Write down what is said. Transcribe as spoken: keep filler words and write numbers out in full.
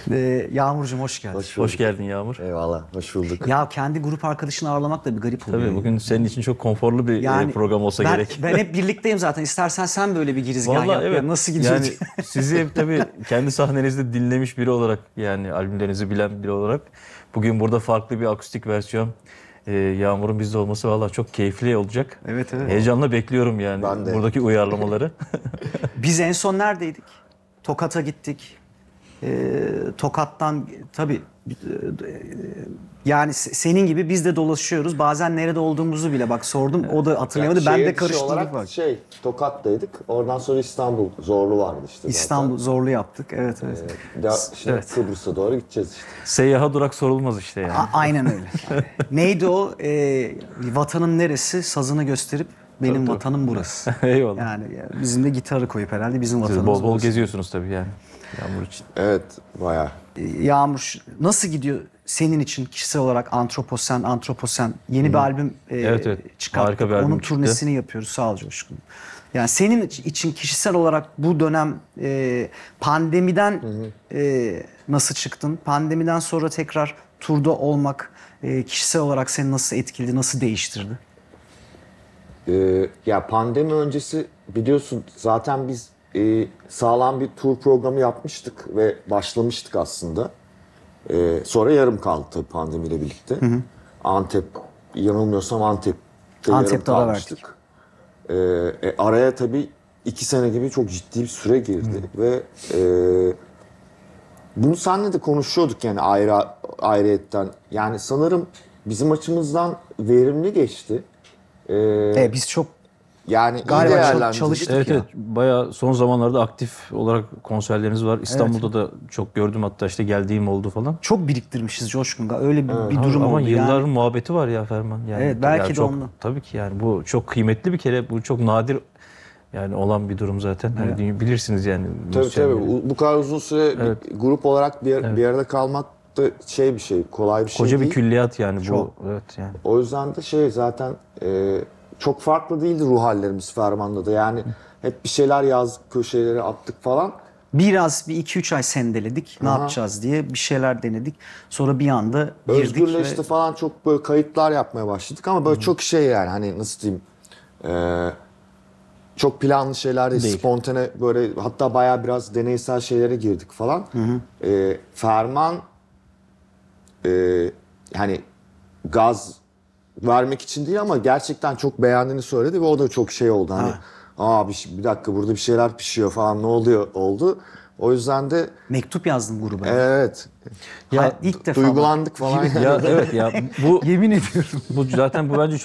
Ee, Yağmurcuğum hoş geldin. Hoş bulduk. Hoş geldin Yağmur. Eyvallah, hoş bulduk. Ya kendi grup arkadaşını ağırlamak da bir garip oluyor. Tabii bugün senin için çok konforlu bir Yani e, program olsa ben, gerek. Ben hep birlikteyim zaten. İstersen sen böyle bir girizgah Vallahi yap. evet. Ya. Nasıl gidiyor? Yani sizi hep tabii kendi sahnenizde dinlemiş biri olarak, yani albümlerinizi bilen biri olarak bugün burada farklı bir akustik versiyon e, Yağmur'un bizde olması vallahi çok keyifli olacak. Evet, evet. Heyecanla bekliyorum yani Ben de. buradaki uyarlamaları. Biz en son neredeydik? Tokat'a gittik. Ee, Tokat'tan tabii e, yani se- senin gibi biz de dolaşıyoruz. Bazen nerede olduğumuzu bile bak sordum. O da hatırlayamadı. Ben Şehir de dışı karıştırdım. olarak Bak. şey, Tokat'taydık. Oradan sonra İstanbul zorlu vardı işte İstanbul zorlu yaptık. Evet, evet. zaten. Bir daha işte Evet. Kıbrıs'a doğru gideceğiz işte. Seyyaha durak sorulmaz işte yani. A- aynen öyle. Neydi o? Ee, vatanın neresi? Sazını gösterip benim Tabii, tabii. vatanım burası. Eyvallah. Yani ya, bizim de gitarı koyup herhalde bizim Siz vatanımız bol bol burası. geziyorsunuz tabii yani Yağmur için. Evet, bayağı. Yağmur nasıl gidiyor senin için kişisel olarak Antroposen, Antroposen yeni bir albüm e, Evet, evet. çıkarttık. Harika bir albüm Onun çıktı. turnesini yapıyoruz. Sağ ol Coşkun. Yani senin için kişisel olarak bu dönem e, pandemiden e, nasıl çıktın? Pandemiden sonra tekrar turda olmak e, kişisel olarak seni nasıl etkiledi, nasıl değiştirdi? Ee, ya pandemi öncesi biliyorsun zaten biz e, sağlam bir tur programı yapmıştık ve başlamıştık aslında. Ee, sonra yarım kaldı tabii pandemiyle birlikte. Antep, yanılmıyorsam Antep'te Antep'te yarım ara kalmıştık. Ee, e, araya tabii iki sene gibi çok ciddi bir süre girdi ve e, bunu seninle de konuşuyorduk yani ayrı ayrıyetten. Yani sanırım bizim açımızdan verimli geçti. Ee, E, biz çok yani iyi Galiba çok değerlendirdik. çalıştık. Evet ya. evet, bayağı son zamanlarda aktif olarak konserleriniz var. İstanbul'da da çok gördüm, hatta işte geldiğim oldu falan. çok biriktirmişiz Coşkun. Öyle bir, bir Abi durum ama oldu. yılların Yani. muhabbeti var ya Ferman. Yani Evet, belki yani de çok, ondan. tabii ki yani bu çok kıymetli bir kere, bu çok nadir yani olan bir durum zaten. Hani dünya- bilirsiniz yani. Tabii müzisyenleri. tabii. Bu- Bu kadar uzun süre bir grup olarak bir, bir arada kalmak da şey bir şey, kolay bir şey Koca bir değil. külliyat yani Çok. bu. Evet yani. O yüzden de şey zaten e, çok farklı değildi ruh hallerimiz Ferman'da da. Yani hep bir şeyler yazdık, köşelere attık falan. Biraz bir iki üç ay sendeledik. Ne yapacağız diye bir şeyler denedik. Sonra bir anda girdik Özgürleşti ve falan, çok böyle kayıtlar yapmaya başladık ama böyle çok şey yani hani nasıl diyeyim e, çok planlı şeyler değil, Değil. spontane böyle, hatta bayağı biraz deneysel şeylere girdik falan. E, Ferman e, hani gaz vermek için değil ama gerçekten çok beğendiğini söyledi ve o da çok şey oldu hani aa bir, şey- bir dakika burada bir şeyler pişiyor falan, ne oluyor oldu. O yüzden de mektup yazdım gruba. evet Ya ha- ilk defa duygulandık falan. Ya evet ya bu Yemin ediyorum. bu zaten bu bence